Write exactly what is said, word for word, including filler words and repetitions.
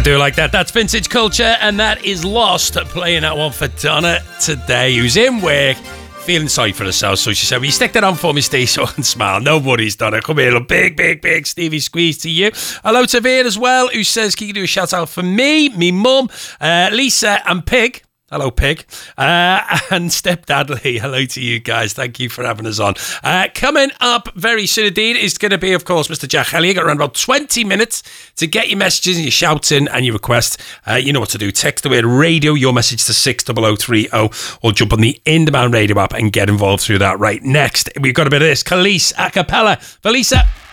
do like that. That's Vintage Culture, and that is Lost, playing that one for Donna today, who's in work, feeling sorry for herself. So she said, will you stick that on for me, Steve, so I can smile? No worries, Donna. Come here, a big, big, big Stevie squeeze to you. Hello to Veer as well, who says, can you do a shout out for me, me mum, uh, Lisa and Pig? Hello, Pig. Uh, and Step Dadley. Hello to you guys. Thank you for having us on. Uh, coming up very soon indeed is going to be, of course, Mister Jack Elliott. Got around about twenty minutes to get your messages and your shouting and your requests. Uh, you know what to do. Text the word radio, your message to six oh oh three oh, or jump on the In Demand Radio app and get involved through that. Right, next, we've got a bit of this. Khalees a cappella. Felisa.